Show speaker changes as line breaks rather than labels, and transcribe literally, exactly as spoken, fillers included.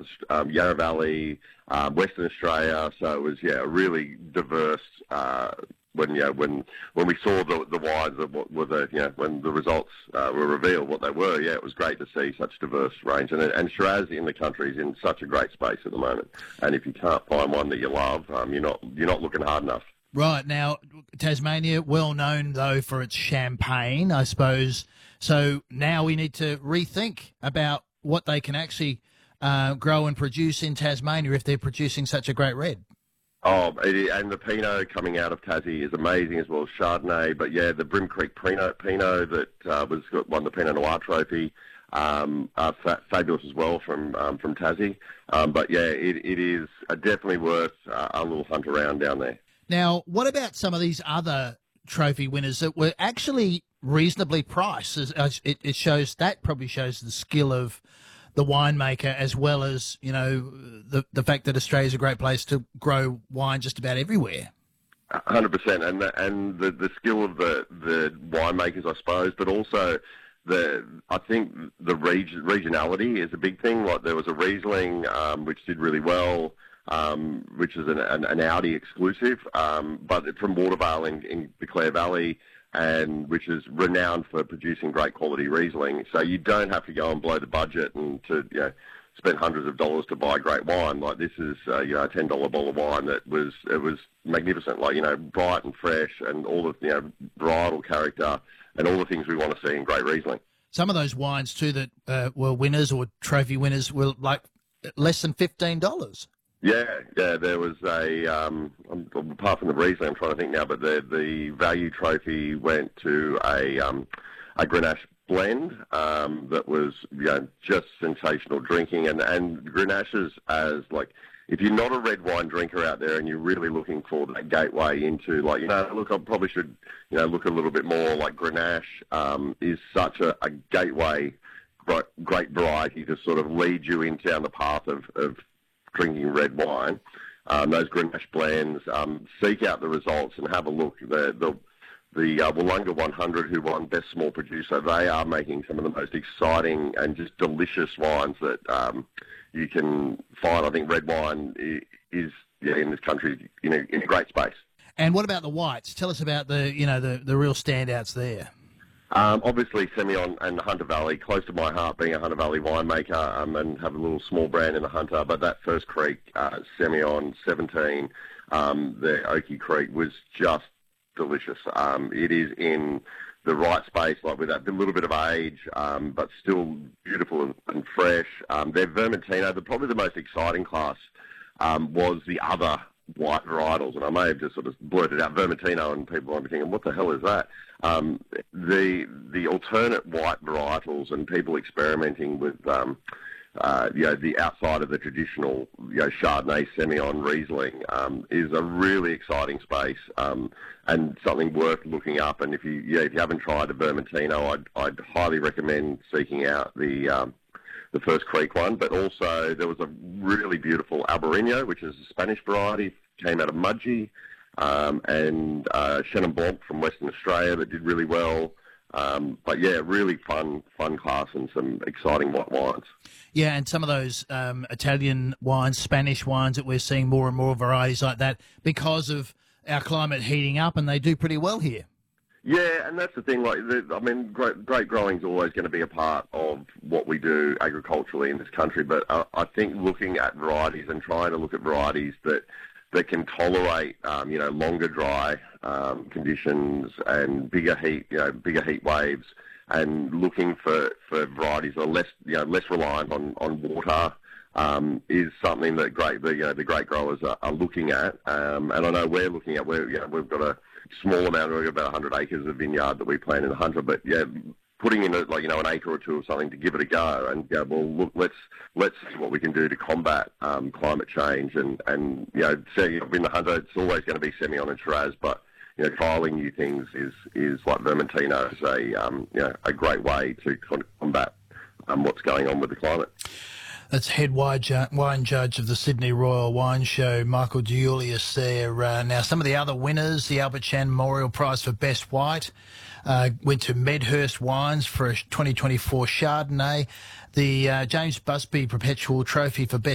um, Yarra Valley, um, Western Australia. So it was, yeah, a really diverse. Uh, when you know, when when we saw the the wines of what were the you know when the results uh, were revealed what they were, yeah, it was great to see such diverse range. And and Shiraz in the country is in such a great space at the moment. And if you can't find one that you love, um, you're not you're not looking hard enough.
Right, now, Tasmania, well known, though, for its champagne, I suppose. So now we need to rethink about what they can actually uh, grow and produce in Tasmania if they're producing such a great red.
Oh, it, and the Pinot coming out of Tassie is amazing as well as Chardonnay. But, yeah, the Brim Creek Pinot, Pinot that uh, was won the Pinot Noir Trophy, um, uh, fa- fabulous as well from um, from Tassie. Um, but, yeah, it, it is uh, definitely worth uh, a little hunt around down there.
Now, what about some of these other trophy winners that were actually reasonably priced? As- It, it shows that probably shows the skill of the winemaker, as well as, you know, the the fact that Australia's a great place to grow wine just about everywhere.
one hundred percent, and the, and the, the skill of the, the winemakers, I suppose, but also the I think the region, regionality is a big thing. Like there was a Riesling um, which did really well, um, which is an, an, an Audi exclusive, um, but from Watervale in, in the Clare Valley, and which is renowned for producing great quality Riesling. So you don't have to go and blow the budget and to you know spend hundreds of dollars to buy great wine. Like this is uh, you know a ten dollar bottle of wine that was it was magnificent. Like you know bright and fresh and all the you know varietal character and all the things we want to see in great Riesling.
Some of those wines too that uh, were winners or trophy winners were like less than fifteen dollars.
Yeah, yeah, there was a, um, apart from the Riesling, I'm trying to think now, but the the value trophy went to a um, a Grenache blend um, that was, you know, just sensational drinking. And, and Grenaches as, like, if you're not a red wine drinker out there and you're really looking for that gateway into, like, you know, look, I probably should, you know, look a little bit more like Grenache um, is such a, a gateway, great, great variety to sort of lead you in down the path of, of drinking red wine. Um, those Grenache blends, um, seek out the results and have a look. The the, the uh, Wollonga one hundred, who won Best Small Producer, they are making some of the most exciting and just delicious wines that um, you can find. I think red wine is, yeah, in this country, you know, in a great space.
And what about the whites? Tell us about the, you know, the, the real standouts there.
Um, obviously, Semillon and Hunter Valley, close to my heart, being a Hunter Valley winemaker um, and have a little small brand in the Hunter. But that First Creek uh, Semillon seventeen, um, the Oakey Creek, was just delicious. Um, it is in the right space, like with that little bit of age, um, but still beautiful and, and fresh. Um, their Vermentino, the probably the most exciting class, um, was the other white varietals, and I may have just sort of blurted out Vermentino, and people might be thinking, what the hell is that? Um, the the alternate white varietals and people experimenting with um, uh, you know, the outside of the traditional you know, Chardonnay, Semillon, Riesling um, is a really exciting space um, and something worth looking up. And if you yeah, if you haven't tried a Vermentino, I'd, I'd highly recommend seeking out the um, the First Creek one. But also there was a really beautiful Albarino, which is a Spanish variety, came out of Mudgee. Um, and uh, Chenin Blanc from Western Australia that did really well. Um, but, yeah, really fun fun class and some exciting white wines.
Yeah, and some of those um, Italian wines, Spanish wines that we're seeing more and more varieties like that because of our climate heating up, and they do pretty well here.
Yeah, and that's the thing. Like, the, I mean, great, great growing is always going to be a part of what we do agriculturally in this country. But uh, I think looking at varieties and trying to look at varieties that that can tolerate, um, you know, longer dry um, conditions and bigger heat, you know, bigger heat waves, and looking for, for varieties that are less, you know, less reliant on, on water um, is something that great, the, you know, the great growers are, are looking at. Um, and I know we're looking at, we're, you know, we've got a small amount, we've got about one hundred acres of vineyard that we plant in the Hunter, but yeah, putting in a, like you know an acre or two of something to give it a go, and yeah, well look, let's let's see what we can do to combat um, climate change, and and you know, so, you know in the Hunter it's always going to be Semillon and Shiraz, but you know trialing new things is is like Vermentino is a um, you know a great way to combat um, what's going on with the climate.
That's head wine judge of the Sydney Royal Wine Show, Michael Deulius there. Uh, now, some of the other winners, the Albert Chan Memorial Prize for Best White, uh, went to Medhurst Wines for a twenty twenty-four Chardonnay. The uh, James Busby Perpetual Trophy for Best